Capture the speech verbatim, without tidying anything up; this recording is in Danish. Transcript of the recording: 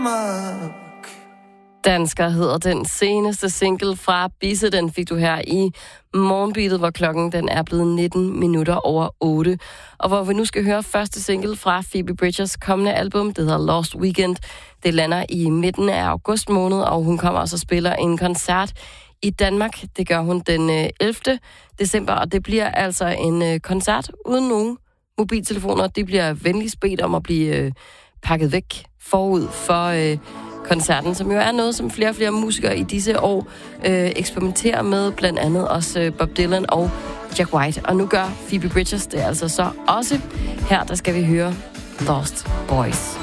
Dansker hedder den seneste single fra Bisse. Den fik du her i morgenbeatet, hvor klokken den er blevet nitten minutter over otte. Og hvor vi nu skal høre første single fra Phoebe Bridgers kommende album. Det hedder Lost Weekend. Det lander i midten af august måned, og hun kommer også og spiller en koncert i Danmark. Det gør hun den ellevte december, og det bliver altså en koncert uden nogen mobiltelefoner. Det bliver venligst bedt om at blive pakket væk forud for øh, koncerten, som jo er noget, som flere og flere musikere i disse år øh, eksperimenterer med, blandt andet også øh, Bob Dylan og Jack White. Og nu gør Phoebe Bridgers det altså så også. Her der skal vi høre Lost Boys.